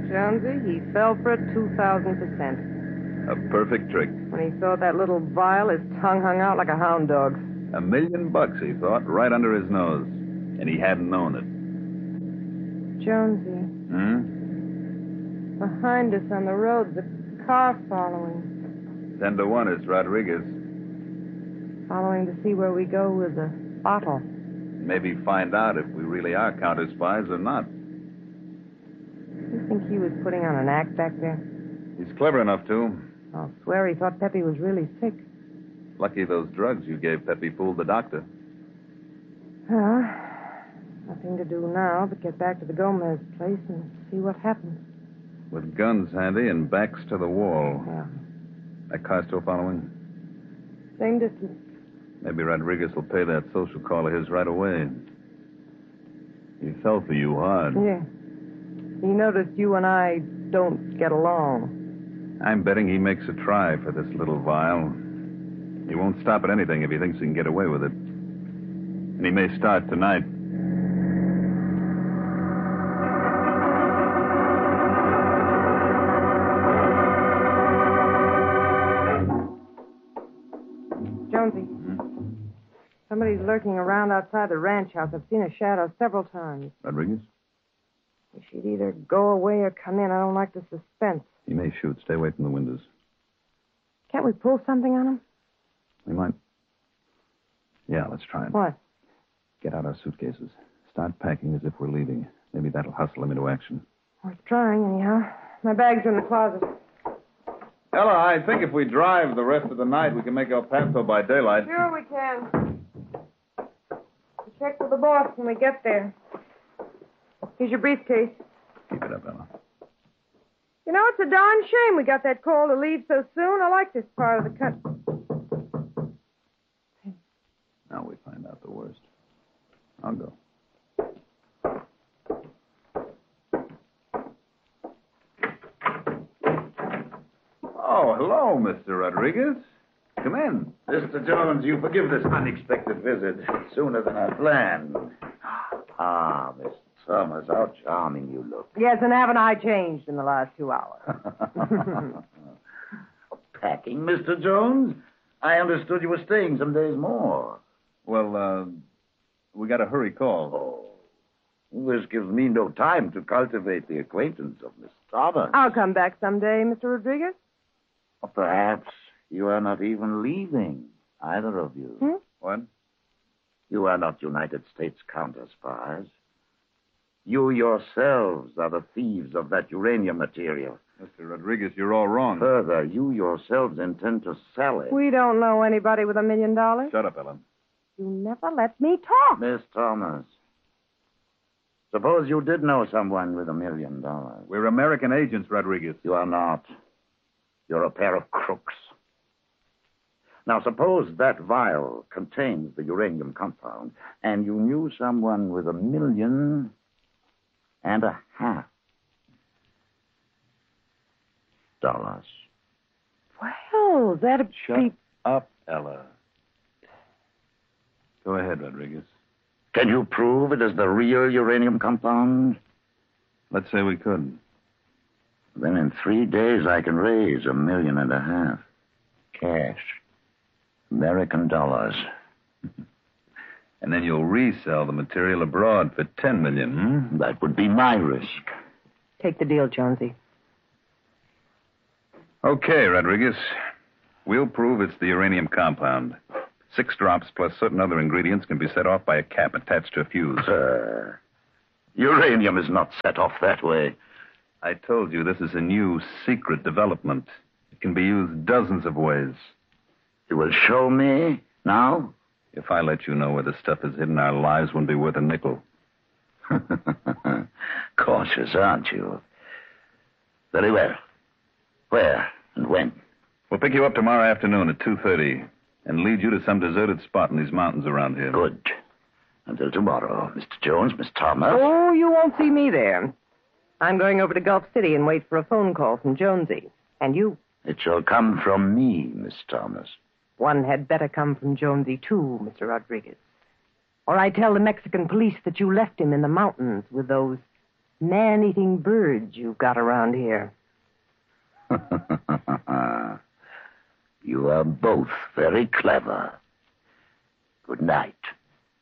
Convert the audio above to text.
Jonesy, he fell for it 2,000%. A perfect trick. When he saw that little vial, his tongue hung out like a hound dog's. $1 million, he thought, right under his nose. And he hadn't known it. Jonesy. Behind us on the road, the car following. 10-1 is Rodriguez. Following to see where we go with the bottle. Maybe find out if we really are counter spies or not. You think he was putting on an act back there? He's clever enough to. I'll swear he thought Pepe was really sick. Lucky those drugs you gave Pepe fooled the doctor. Well, nothing to do now but get back to the Gomez place and see what happens. With guns handy and backs to the wall. Yeah. That car still following? Same distance. Maybe Rodriguez will pay that social call of his right away. He fell for you hard. Yeah. He noticed you and I don't get along. I'm betting he makes a try for this little vial. He won't stop at anything if he thinks he can get away with it. And he may start tonight. Jonesy. Somebody's lurking around outside the ranch house. I've seen a shadow several times. Rodriguez? He should either go away or come in. I don't like the suspense. He may shoot. Stay away from the windows. Can't we pull something on him? We might. Yeah, let's try it. What? Get out our suitcases. Start packing as if we're leaving. Maybe that'll hustle him into action. Worth trying, anyhow. My bags are in the closet. Ella, I think if we drive the rest of the night, we can make El Paso by daylight. Sure we can. We'll check with the boss when we get there. Here's your briefcase. Keep it up, Ella. You know, it's a darn shame we got that call to leave so soon. I like this part of the country. Now we find out the worst. I'll go. Oh, hello, Mr. Rodriguez. Come in. Mr. Jones, you forgive this unexpected visit sooner than I planned. Ah, Mr. Thomas, how charming you look. Yes, and haven't I changed in the last 2 hours? Packing, Mr. Jones? I understood you were staying some days more. Well, we got a hurry call. Oh, this gives me no time to cultivate the acquaintance of Miss Thomas. I'll come back someday, Mr. Rodriguez. Or perhaps you are not even leaving, either of you. What? You are not United States counter-spies. You yourselves are the thieves of that uranium material. Mr. Rodriguez, you're all wrong. Further, you yourselves intend to sell it. We don't know anybody with $1 million. Shut up, Ellen. You never let me talk. Miss Thomas, suppose you did know someone with $1 million. We're American agents, Rodriguez. You are not. You're a pair of crooks. Now, suppose that vial contains the uranium compound, and you knew someone with $1.5 million. Well, that'd Shut be... up, Ella. Go ahead, Rodriguez. Can you prove it is the real uranium compound? Let's say we could. Then in 3 days I can raise $1.5 million. Cash. American dollars. And then you'll resell the material abroad for $10 million, That would be my risk. Take the deal, Jonesy. Okay, Rodriguez. We'll prove it's the uranium compound. 6 drops plus certain other ingredients can be set off by a cap attached to a fuse. Sir, uranium is not set off that way. I told you this is a new secret development. It can be used dozens of ways. You will show me now? If I let you know where the stuff is hidden, our lives won't be worth a nickel. Cautious, aren't you? Very well. Where and when? We'll pick you up tomorrow afternoon at 2:30 and lead you to some deserted spot in these mountains around here. Good. Until tomorrow, Mr. Jones, Miss Thomas. Oh, you won't see me there. I'm going over to Gulf City and wait for a phone call from Jonesy. And you? It shall come from me, Miss Thomas. One had better come from Jonesy, too, Mr. Rodriguez. Or I tell the Mexican police that you left him in the mountains with those man-eating birds you've got around here. You are both very clever. Good night.